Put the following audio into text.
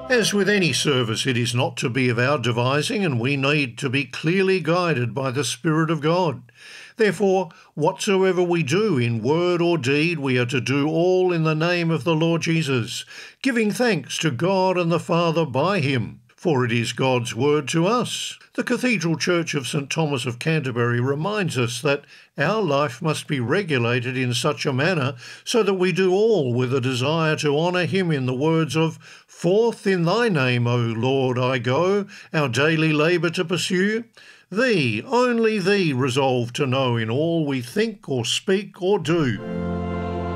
As with any service, it is not to be of our devising, and we need to be clearly guided by the Spirit of God. Therefore, whatsoever we do in word or deed, we are to do all in the name of the Lord Jesus, giving thanks to God and the Father by him. For it is God's word to us. The Cathedral Church of St. Thomas of Canterbury reminds us that our life must be regulated in such a manner so that we do all with a desire to honour him in the words of, "Forth in thy name, O Lord, I go, our daily labour to pursue. Thee, only thee, resolve to know in all we think or speak or do."